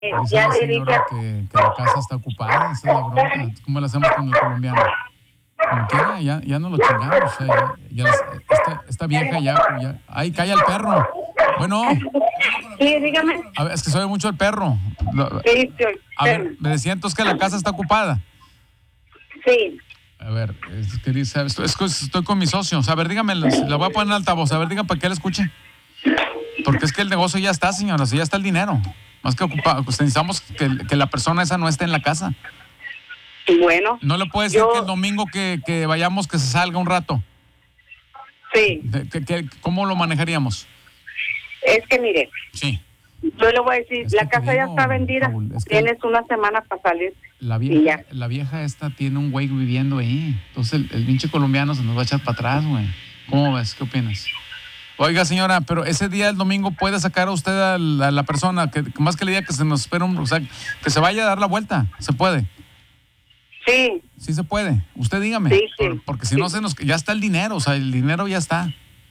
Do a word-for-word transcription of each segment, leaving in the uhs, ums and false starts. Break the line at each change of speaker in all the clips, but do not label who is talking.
Eh,
Dice
ya
la
le dije.
señora que, que la casa está ocupada, esa es la bronca. ¿Cómo la hacemos con el colombiano? Como quiera, ya, ya no lo chingamos. O sea, ya, ya las- esta, esta vieja ya, ya... ¡Ay, calla el perro! Bueno,
Sí, dígame.
a ver, es que se oye mucho el perro. Lo-
Sí, sí,
A ver, me decía entonces que la casa está ocupada.
sí.
A ver, es que dice, estoy, es que estoy con mis socios. A ver, dígame, la voy a poner en altavoz. A ver, diga para que él escuche. Porque es que el negocio ya está, señora, ya está el dinero. Más que ocupado, pues necesitamos que, que la persona esa no esté en la casa.
Bueno.
No le puede decir
yo-
que el domingo que, que vayamos, que se salga un rato.
Sí.
De- que- que- ¿Cómo lo manejaríamos?
Es que mire,
Sí.
yo le voy a decir,
Es
la
que te
casa ya
digo,
está vendida.
Raúl, es que-
Tienes una semana para salir.
La
Y
vieja,
ya.
la vieja esta tiene un güey viviendo ahí. Entonces el, el pinche colombiano se nos va a echar para atrás, güey. ¿Cómo ves? ¿Qué opinas? Oiga, señora, pero ese día, el domingo, puede sacar a usted a la, a la persona, que más que le diga que se nos espera un... O sea, que se vaya a dar la vuelta. ¿Se puede?
Sí.
Sí se puede. Usted dígame.
Sí, sí.
Por- porque si
Sí.
no se nos... Ya está el dinero, o sea, el dinero ya está.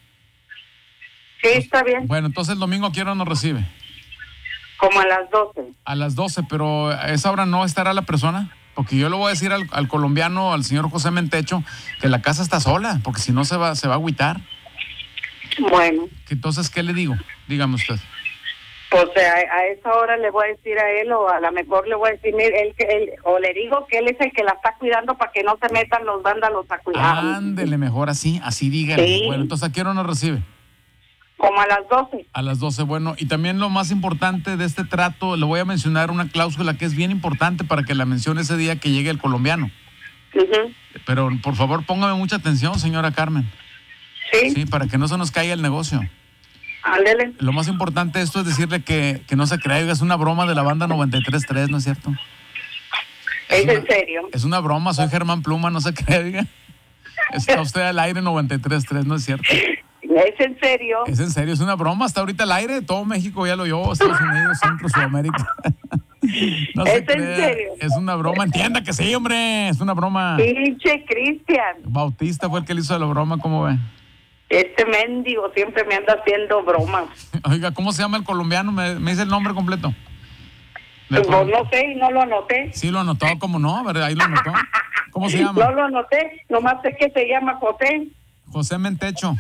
Sí, está bien.
Bueno, entonces el domingo, ¿a qué hora nos recibe?
Como a las doce.
A las doce, pero a esa hora no estará la persona. Porque yo le voy a decir al, al colombiano, al señor José Mentecho, que la casa está sola, porque si no se va, se va a agüitar.
Bueno,
Que entonces, ¿qué le digo? Dígame usted.
pues a, a esa hora le voy a decir a él, o a lo mejor le voy a decir, mire, él, que él, o le digo que él es el que la está cuidando para que no se metan los vándalos a cuidar.
Ándele, mejor así, así dígale.
Sí.
Bueno, entonces, ¿a qué hora nos recibe?
Como a las doce.
A las doce, bueno. Y también lo más importante de este trato, le voy a mencionar una cláusula que es bien importante para que la mencione ese día que llegue el colombiano.
Ujú.
Pero, por favor, póngame mucha atención, señora Carmen.
Sí,
Sí, para que no se nos caiga el negocio.
ándele.
Lo más importante de esto es decirle que, que no se crea, oiga, es una broma de la banda noventa y tres tres, ¿no es cierto?
¿Es
una-
en serio?
Es una broma, soy Germán Pluma, no se crea, oiga. Está usted al aire noventa y tres tres, ¿no es cierto?
¿Es en serio?
Es en serio, es una broma, está ahorita al aire, todo México ya lo oyó, Estados Unidos, Centro, Sudamérica. No se
¿Es en
crea,
serio?
es una broma, entienda que sí, hombre, es una broma.
Pinche Cristian.
Bautista fue el que le hizo la broma, ¿cómo ve?
Este mendigo siempre me anda haciendo bromas.
Oiga, ¿cómo se llama el colombiano? Me, me dice el nombre completo.
Pues no sé y no lo anoté.
Sí, lo anotó, ¿cómo no? A ver, ahí lo anotó. ¿Cómo se llama?
No lo anoté, nomás sé que se llama José.
José Mentecho.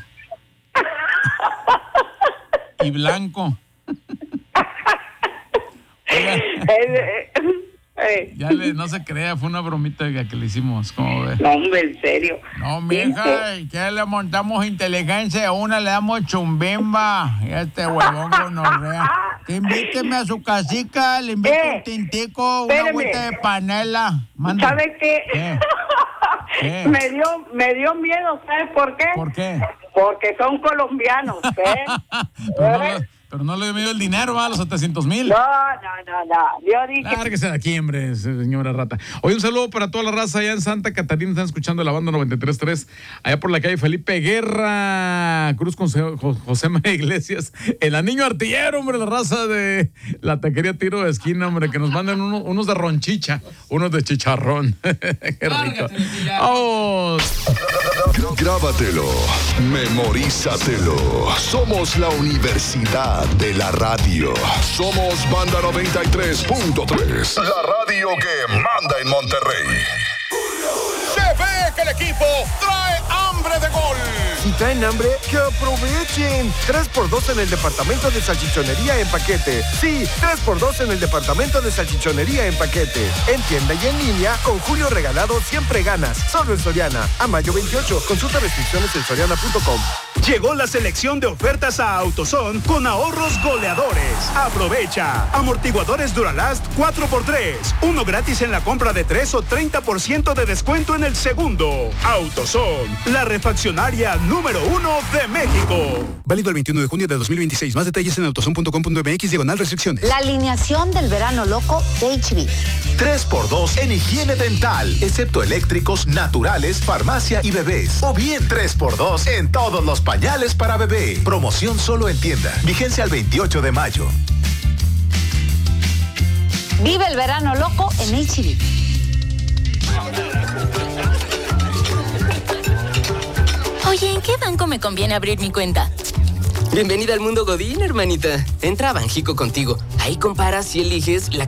Y Blanco. Oiga,
Eh, eh, eh.
ya le, no se crea, fue una bromita oiga, que le hicimos, ¿cómo ve?
No, hombre, en serio.
No, mija, que le montamos inteligencia, a una le damos chumbimba. Y este huevón que nos vea. Que invíteme a su casica, le invito
Eh,
un tintico, una
espérame.
agüita de panela. Mande.
¿Sabe qué?
¿Qué? ¿Qué?
me dio me dio miedo, ¿sabes por qué?
¿Por qué?
Porque son colombianos, ¿eh?
pero, no, le- pero no le dio miedo el dinero, ¿va? Los setecientos mil.
No, no, no, no. Yo dije,
Lárguese de aquí, hombre, señora rata. Hoy un saludo para toda la raza allá en Santa Catarina. Están escuchando la banda noventa y tres tres. Allá por la calle Felipe Guerra, Cruz con Jo- José María Iglesias. El Niño Artillero, hombre, la raza de la taquería Tiro de Esquina, hombre, que nos manden uno- unos de ronchicha, unos de chicharrón. Qué rico. ¡Vamos!
Grábatelo, memorízatelo. Somos la Universidad de la Radio. Somos Banda noventa y tres punto tres. La radio que manda en Monterrey.
Se ve que el equipo trae hambre de gol.
Si traen hambre, que aprovechen. tres por dos en el departamento de salchichonería en paquete. Sí, tres por dos en el departamento de salchichonería en paquete. En tienda y en línea, con Julio Regalado siempre ganas. Solo en Soriana. A mayo veintiocho. Consulta restricciones en soriana punto com.
Llegó la selección de ofertas a AutoZone con ahorros goleadores. Aprovecha. Amortiguadores Duralast cuatro por tres. Uno gratis en la compra de tres o treinta por ciento de descuento en el segundo. AutoZone, la refaccionaria número uno de México.
Válido el veintiuno de junio de dos mil veintiséis. Más detalles en autozone punto com punto m x diagonal restricciones.
La alineación del verano loco de H B.
tres por dos en higiene dental, excepto eléctricos, naturales, farmacia y bebés. O bien tres por dos en todos los pañales para bebé. Promoción solo en tienda. Vigencia al veintiocho de mayo.
Vive el verano loco en H B.
Oye, ¿en qué banco me conviene abrir mi cuenta?
Bienvenida al mundo Godín, hermanita. Entra a Banjico contigo. Ahí comparas y eliges la